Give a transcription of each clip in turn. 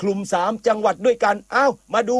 คลุม3จังหวัดด้วยกันมาดู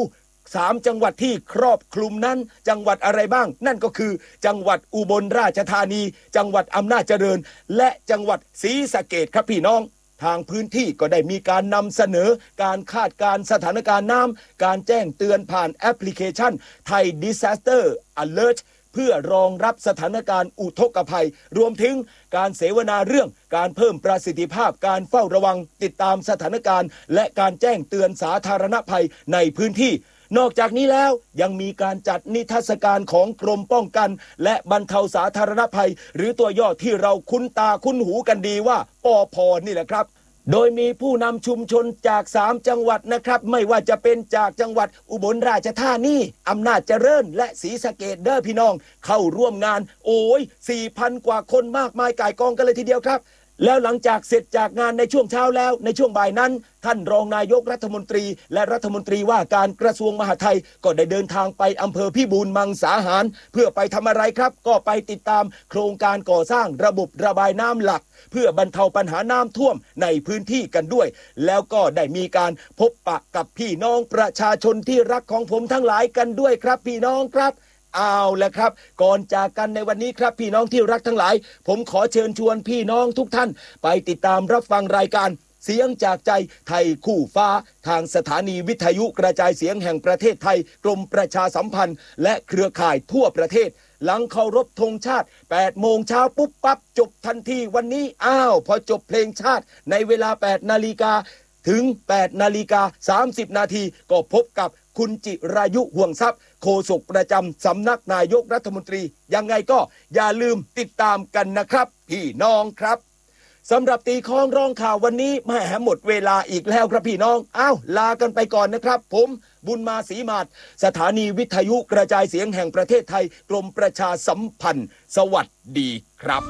3จังหวัดที่ครอบคลุมนั้นจังหวัดอะไรบ้างนั่นก็คือจังหวัดอุบลราชธานีจังหวัดอำนาจเจริญและจังหวัดศรีสะเกษครับพี่น้องทางพื้นที่ก็ได้มีการนำเสนอการคาดการณ์สถานการณ์น้ำการแจ้งเตือนผ่านแอปพลิเคชัน Thai Disaster Alert เพื่อรองรับสถานการณ์อุทกภัยรวมถึงการเสวนาเรื่องการเพิ่มประสิทธิภาพการเฝ้าระวังติดตามสถานการณ์และการแจ้งเตือนสาธารณภัยในพื้นที่นอกจากนี้แล้วยังมีการจัดนิทรรศการของกรมป้องกันและบรรเทาสาธารณภัยหรือตัวย่อที่เราคุ้นตาคุ้นหูกันดีว่าปภ.นี่แหละครับโดยมีผู้นำชุมชนจาก3จังหวัดนะครับไม่ว่าจะเป็นจากจังหวัดอุบลราชธานีอำนาจเจริญและศรีสะเกษเด้อพี่น้องเข้าร่วมงาน4,000 กว่าคนมากมายก่ายกองกันเลยทีเดียวครับแล้วหลังจากเสร็จจากงานในช่วงเช้าแล้วในช่วงบ่ายนั้นท่านรองนายกรัฐมนตรีและรัฐมนตรีว่าการกระทรวงมหาดไทยก็ได้เดินทางไปอำเภอพิบูลมังสาหารเพื่อไปทำอะไรครับก็ไปติดตามโครงการก่อสร้างระบบระบายน้ำหลักเพื่อบรรเทาปัญหาน้ำท่วมในพื้นที่กันด้วยแล้วก็ได้มีการพบปะกับพี่น้องประชาชนที่รักของผมทั้งหลายกันด้วยครับพี่น้องครับเอาละครับก่อนจากกันในวันนี้ครับพี่น้องที่รักทั้งหลายผมขอเชิญชวนพี่น้องทุกท่านไปติดตามรับฟังรายการเสียงจากใจไทยคู่ฟ้าทางสถานีวิทยุกระจายเสียงแห่งประเทศไทยกรมประชาสัมพันธ์และเครือข่ายทั่วประเทศหลังเคารพธงชาติ 8 โมงเช้าปุ๊บปั๊บจบทันทีวันนี้พอจบเพลงชาติในเวลา 8 นาฬิกาถึง 8 นาฬิกา 30 นาทีก็พบกับคุณจิรายุห่วงทรัพย์โฆษกประจำสำนักนายกรัฐมนตรียังไงก็อย่าลืมติดตามกันนะครับพี่น้องครับสำหรับตีคล้องร้องข่าววันนี้แหมหมดเวลาอีกแล้วครับพี่น้องลากันไปก่อนนะครับผมบุญมาศรีมาศสถานีวิทยุกระจายเสียงแห่งประเทศไทยกรมประชาสัมพันธ์สวัสดีครับ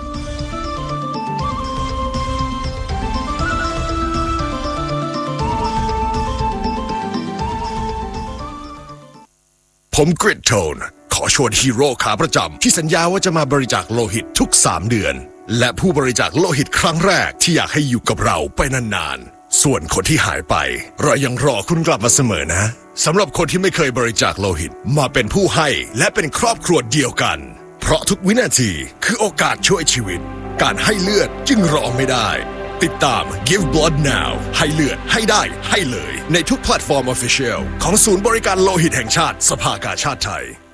ผมกริดโทนขอชวนฮีโร่ขาประจำที่สัญญาว่าจะมาบริจาคโลหิตทุก3 เดือนและผู้บริจาคโลหิตครั้งแรกที่อยากให้อยู่กับเราไปนานๆส่วนคนที่หายไปเรายังรอคุณกลับมาเสมอนะสำหรับคนที่ไม่เคยบริจาคโลหิตมาเป็นผู้ให้และเป็นครอบครัวเดียวกันเพราะทุกวินาทีคือโอกาสช่วยชีวิตการให้เลือดจึงรอไม่ได้ติดตาม Give Blood Now ให้เลือดให้ได้ให้เลยในทุกแพลตฟอร์ม Official ของศูนย์บริการโลหิตแห่งชาติสภากาชาดไทย